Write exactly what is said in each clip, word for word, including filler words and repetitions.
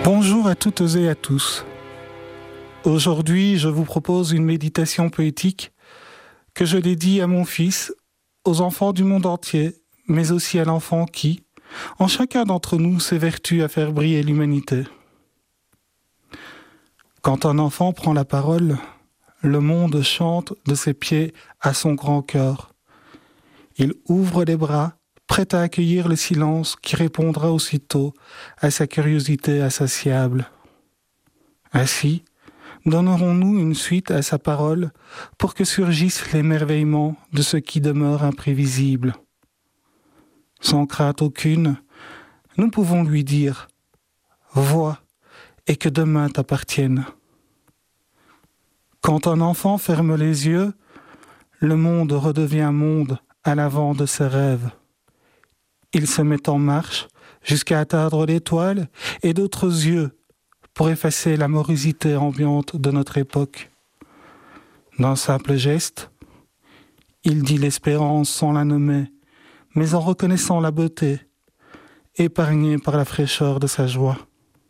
Bonjour à toutes et à tous. Aujourd'hui, je vous propose une méditation poétique que je dédie à mon fils, aux enfants du monde entier, mais aussi à l'enfant qui, en chacun d'entre nous, s'évertue à faire briller l'humanité. Quand un enfant prend la parole, le monde chante de ses pieds à son grand cœur. Il ouvre les bras, prêt à accueillir le silence qui répondra aussitôt à sa curiosité insatiable. Ainsi, donnerons-nous une suite à sa parole pour que surgissent l'émerveillement de ce qui demeure imprévisible. Sans crainte aucune, nous pouvons lui dire « Vois et que demain t'appartienne ». Quand un enfant ferme les yeux, le monde redevient monde à l'avant de ses rêves. Il se met en marche jusqu'à atteindre l'étoile et d'autres yeux pour effacer la morosité ambiante de notre époque. D'un simple geste, il dit l'espérance sans la nommer, mais en reconnaissant la beauté, épargnée par la fraîcheur de sa joie.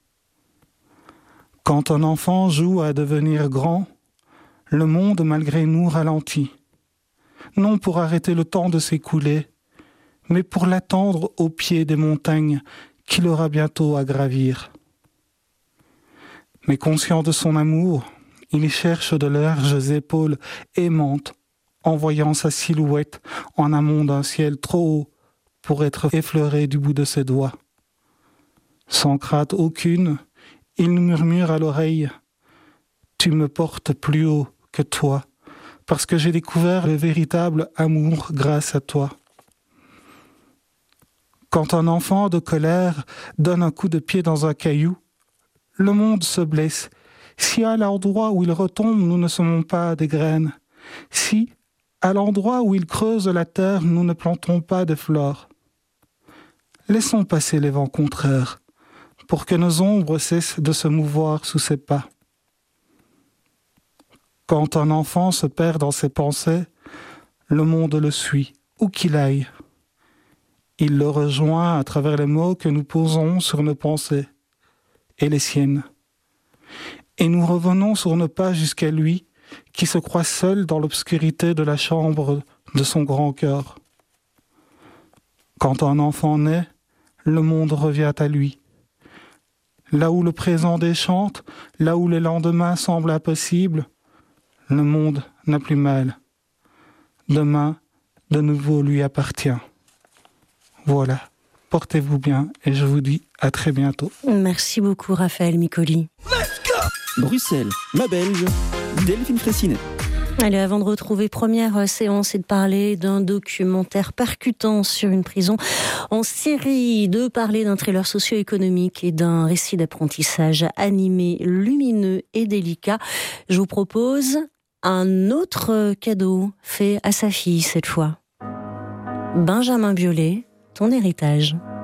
Quand un enfant joue à devenir grand, le monde malgré nous ralentit, non pour arrêter le temps de s'écouler, mais pour l'attendre au pied des montagnes qu'il aura bientôt à gravir. Mais conscient de son amour, il cherche de larges épaules aimantes, en voyant sa silhouette en amont d'un ciel trop haut pour être effleuré du bout de ses doigts. Sans crainte aucune, il nous murmure à l'oreille « Tu me portes plus haut que toi, parce que j'ai découvert le véritable amour grâce à toi. » Quand un enfant de colère donne un coup de pied dans un caillou, le monde se blesse. Si à l'endroit où il retombe, nous ne semons pas des graines, si à l'endroit où il creuse la terre, nous ne plantons pas de fleurs. Laissons passer les vents contraires, pour que nos ombres cessent de se mouvoir sous ses pas. Quand un enfant se perd dans ses pensées, le monde le suit, où qu'il aille. Il le rejoint à travers les mots que nous posons sur nos pensées et les siennes. Et nous revenons sur nos pas jusqu'à lui, qui se croit seul dans l'obscurité de la chambre de son grand cœur. Quand un enfant naît, le monde revient à lui. Là où le présent déchante, là où le lendemain semble impossible, le monde n'a plus mal. Demain, de nouveau lui appartient. Voilà, portez-vous bien et je vous dis à très bientôt. Merci beaucoup Raphaël Micoli. Bruxelles, ma belge, Delphine Fraissinet. Allez, avant de retrouver première séance et de parler d'un documentaire percutant sur une prison en Syrie, de parler d'un thriller socio-économique et d'un récit d'apprentissage animé, lumineux et délicat, je vous propose un autre cadeau fait à sa fille cette fois. Benjamin Biolay, ton héritage.